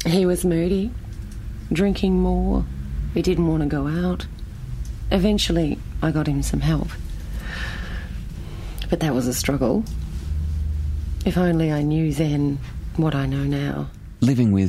He was moody, drinking more. He didn't want to go out. Eventually, I got him some help. But that was a struggle. If only I knew then what I know now. Living with